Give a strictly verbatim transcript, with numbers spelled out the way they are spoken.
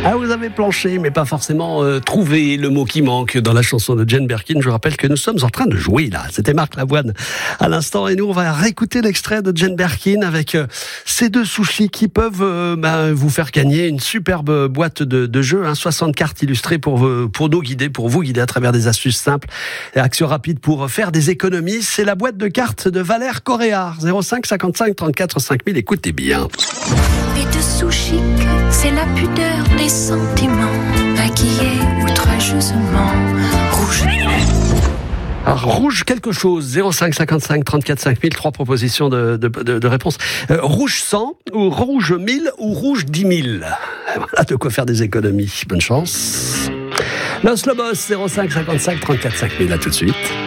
Ah, vous avez planché, mais pas forcément euh, trouvé le mot qui manque dans la chanson de Jane Birkin. Je rappelle que nous sommes en train de jouer là. C'était Marc Lavoine à l'instant, et nous on va réécouter l'extrait de Jane Birkin avec euh, ces deux sushis qui peuvent euh, bah, vous faire gagner une superbe boîte de, de jeux, hein, soixante cartes illustrées pour, pour nous guider, pour vous guider à travers des astuces simples et actions rapides pour faire des économies. C'est la boîte de cartes de Valère Coréard. zéro cinq cinquante-cinq trente-quatre cinq mille. Écoutez bien. Et de sous-chic, c'est la pudeur des sentiments, maquillés outrageusement, rouge. Alors, rouge quelque chose, zéro cinq cinquante-cinq trente-quatre cinq mille, trois propositions de, de, de, de réponse. Euh, rouge cent, ou rouge mille, ou rouge dix mille. Voilà de quoi faire des économies. Bonne chance. Los Lobos, zéro cinq cinquante-cinq trente-quatre cinq mille, à tout de suite.